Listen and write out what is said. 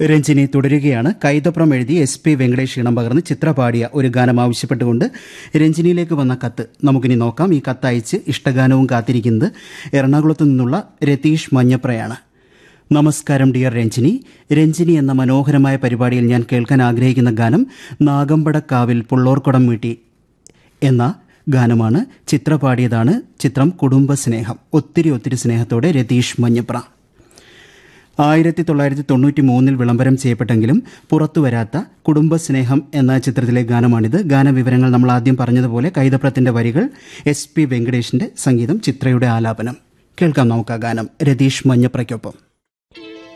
രഞ്ജിനി തുടരുകയാണ്. കൈതപ്രം എഴുതി SP വെങ്കടേഷ് ഈണം പകർന്ന് ചിത്ര പാടിയ ഒരു ഗാനം ആവശ്യപ്പെട്ടുകൊണ്ട് രഞ്ജിനിയിലേക്ക് വന്ന കത്ത് നമുക്കിനി നോക്കാം. ഈ കത്ത് അയച്ച് ഇഷ്ടഗാനവും കാത്തിരിക്കുന്നത് എറണാകുളത്തു നിന്നുള്ള രതീഷ് മഞ്ഞപ്രയാണ്. നമസ്കാരം ഡിയർ രഞ്ജിനി. രഞ്ജിനി എന്ന മനോഹരമായ പരിപാടിയിൽ ഞാൻ കേൾക്കാൻ ആഗ്രഹിക്കുന്ന ഗാനം നാഗമ്പടക്കാവിൽ പുള്ളോർക്കുടം വീട്ടി എന്ന ഗാനമാണ്. ചിത്ര പാടിയതാണ്. ചിത്രം കുടുംബസ്നേഹം. ഒത്തിരി സ്നേഹത്തോടെ രതീഷ് മഞ്ഞപ്ര. 1993 വിളംബരം ചെയ്യപ്പെട്ടെങ്കിലും പുറത്തുവരാത്ത കുടുംബസ്നേഹം എന്ന ചിത്രത്തിലെ ഗാനമാണിത്. ഗാനവിവരങ്ങൾ നമ്മൾ ആദ്യം പറഞ്ഞതുപോലെ കൈതപ്രത്തിന്റെ വരികൾ, SP വെങ്കടേഷിന്റെ സംഗീതം, ചിത്രയുടെ ആലാപനം. കേൾക്കാം നമുക്ക് ആ ഗാനം രതീഷ് മഞ്ഞപ്രയ്ക്കൊപ്പം.